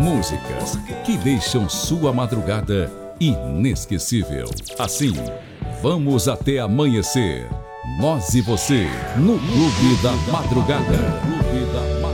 Músicas que deixam sua madrugada inesquecível. Assim, vamos até amanhecer. Nós e você, no Clube da Madrugada.